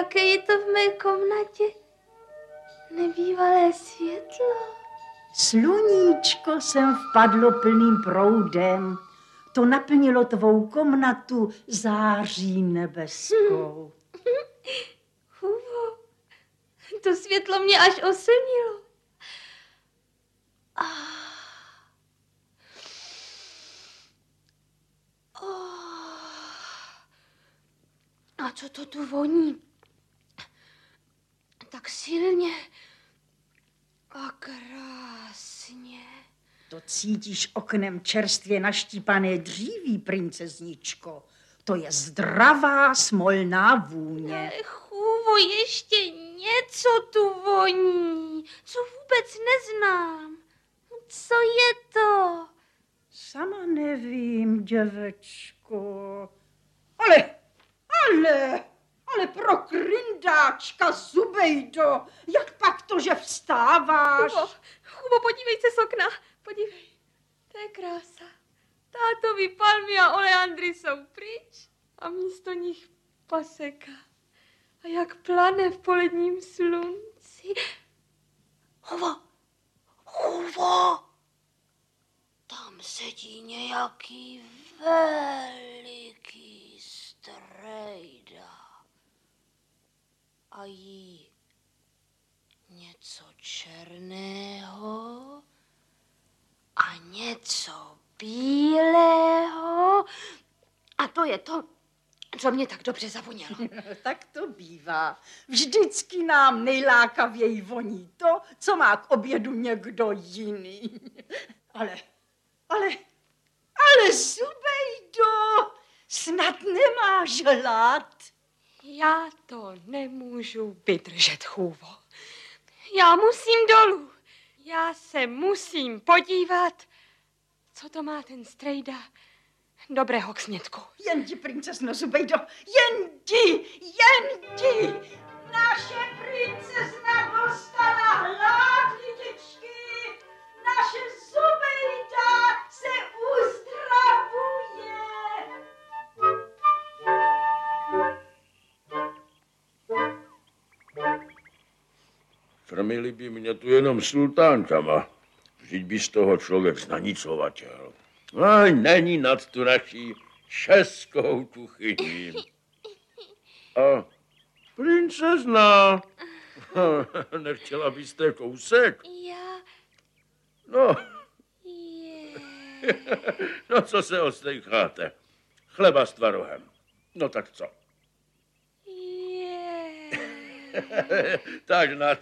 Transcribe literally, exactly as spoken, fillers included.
jaké je to v mé komnatě nebývalé světlo. Sluníčko sem vpadlo plným proudem. To naplnilo tvou komnatu září nebeskou. Hugo, to světlo mě až oslnilo. Ah. Oh. A co to tu voní? Tak silně a krásně. To cítíš oknem čerstvě naštípané dříví, princezničko. To je zdravá smolná vůně. Ale chůvo, ještě něco tu voní, co vůbec neznám. Co je to? Sama nevím, děvečko. Ale, ale, ale pro kryndáčka, Zubejdo, jak pak to, že vstáváš? Chubo, Chubo, podívej se z okna, podívej. To je krása. Tátovi palmy a oleandry jsou pryč a místo nich paseka. A jak plane v poledním slunci. Huvo, Huvo, tam sedí nějaký veliký strejda a jí něco černého a něco bílého. A to je to, co mě tak dobře zavonělo. Tak to bývá. Vždycky nám nejlákavěji voní to, co má k obědu někdo jiný. Ale, ale, ale Zubejdo, snad nemáš hlad? Já to nemůžu vydržet, chůvo. Já musím dolů. Já se musím podívat, co to má ten strejda dobrého k snědku. Jen ti, princezno Zubejdo, jen ti, jen ti. Naše princezna dostala hlad, lidičky. Naše Zubejda se uzdravuje. Krmili by mě tu jenom sultánkama. Vždyť by z toho člověk znanicovatel. A není nad tu naší českou kuchyní. A princezna, nechtěla byste kousek? Já... No. Je... No, co se ostejcháte? Chleba s tvarohem. No tak co? Je... Tak na